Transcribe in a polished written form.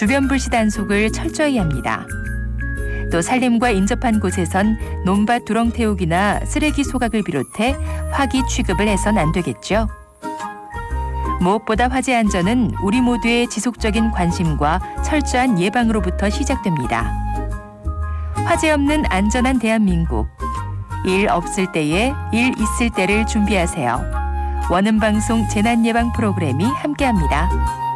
주변 불씨 단속을 철저히 합니다. 또 산림과 인접한 곳에선 논밭 두렁 태우기나 쓰레기 소각을 비롯해 화기 취급을 해선 안 되겠죠. 무엇보다 화재 안전은 우리 모두의 지속적인 관심과 철저한 예방으로부터 시작됩니다. 화재 없는 안전한 대한민국. 일 없을 때에 일 있을 때를 준비하세요. 원음방송 재난예방 프로그램이 함께합니다.